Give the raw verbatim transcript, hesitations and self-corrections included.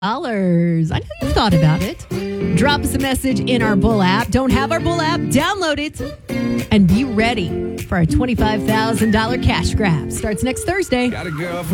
Dollars. I know you thought about it. Drop us a message in our Bull app. Don't have our Bull app? Download it and be ready for our twenty-five thousand dollars cash grab. Starts next Thursday. Got a girl from